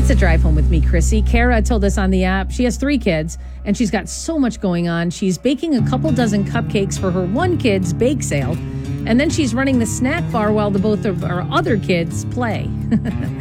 It's a drive home with me, Chrissy. Kara told us on the app she has 3 kids and she's got so much going on. She's baking a couple dozen cupcakes for her one kid's bake sale. And then she's running the snack bar while the both of our other kids play.